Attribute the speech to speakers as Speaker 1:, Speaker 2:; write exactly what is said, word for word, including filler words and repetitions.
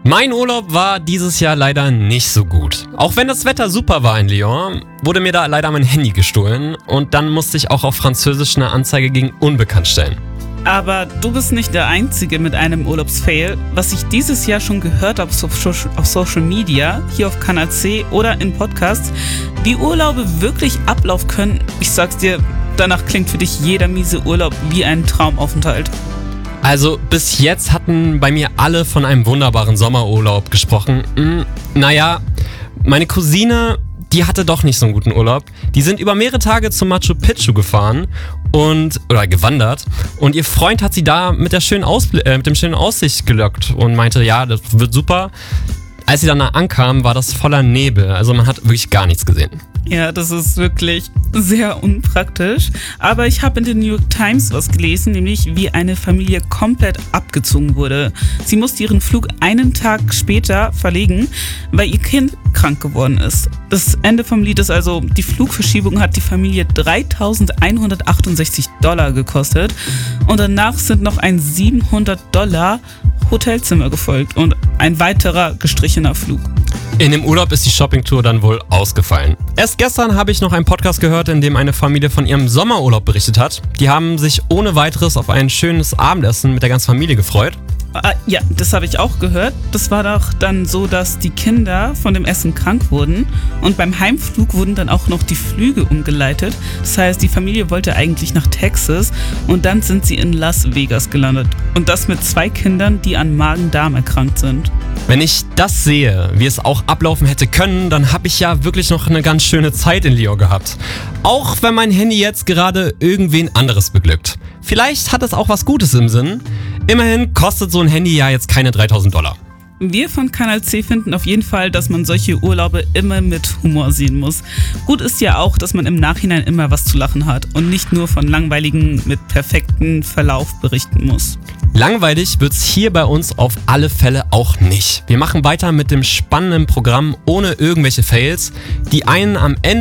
Speaker 1: Mein Urlaub war dieses Jahr leider nicht so gut. Auch wenn das Wetter super war in Lyon, wurde mir da leider mein Handy gestohlen und dann musste ich auch auf Französisch eine Anzeige gegen Unbekannt stellen.
Speaker 2: Aber du bist nicht der Einzige mit einem Urlaubsfail. Was ich dieses Jahr schon gehört habe auf Social Media, hier auf Kanal C oder in Podcasts, wie Urlaube wirklich ablaufen können, ich sag's dir, danach klingt für dich jeder miese Urlaub wie ein Traumaufenthalt.
Speaker 1: Also bis jetzt hatten bei mir alle von einem wunderbaren Sommerurlaub gesprochen. Hm, naja, meine Cousine, die hatte doch nicht so einen guten Urlaub. Die sind über mehrere Tage zum Machu Picchu gefahren und oder gewandert und ihr Freund hat sie da mit der schönen Ausbl- äh, mit dem schönen Aussicht gelockt und meinte, ja, das wird super. Als sie dann da ankam, war das voller Nebel, also man hat wirklich gar nichts gesehen.
Speaker 2: Ja, das ist wirklich sehr unpraktisch. Aber ich habe in den New York Times was gelesen, nämlich wie eine Familie komplett abgezogen wurde. Sie musste ihren Flug einen Tag später verlegen, weil ihr Kind krank geworden ist. Das Ende vom Lied ist also, die Flugverschiebung hat die Familie dreitausendeinhundertachtundsechzig Dollar gekostet und danach sind noch ein siebenhundert Dollar Hotelzimmer gefolgt und ein weiterer gestrichener Flug.
Speaker 1: In dem Urlaub ist die Shoppingtour dann wohl ausgefallen. Erst gestern habe ich noch einen Podcast gehört, in dem eine Familie von ihrem Sommerurlaub berichtet hat. Die haben sich ohne weiteres auf ein schönes Abendessen mit der ganzen Familie gefreut.
Speaker 2: Ah, ja, das habe ich auch gehört. Das war doch dann so, dass die Kinder von dem Essen krank wurden und beim Heimflug wurden dann auch noch die Flüge umgeleitet. Das heißt, die Familie wollte eigentlich nach Texas und dann sind sie in Las Vegas gelandet. Und das mit zwei Kindern, die an Magen-Darm erkrankt sind.
Speaker 1: Wenn ich das sehe, wie es auch ablaufen hätte können, dann habe ich ja wirklich noch eine ganz schöne Zeit in Lyon gehabt. Auch wenn mein Handy jetzt gerade irgendwen anderes beglückt. Vielleicht hat es auch was Gutes im Sinn. Immerhin kostet so ein Handy ja jetzt keine dreitausend Dollar.
Speaker 2: Wir von Kanal C finden auf jeden Fall, dass man solche Urlaube immer mit Humor sehen muss. Gut ist ja auch, dass man im Nachhinein immer was zu lachen hat und nicht nur von langweiligen, mit perfekten Verlauf berichten muss.
Speaker 1: Langweilig wird's hier bei uns auf alle Fälle auch nicht. Wir machen weiter mit dem spannenden Programm ohne irgendwelche Fails. Die einen am Ende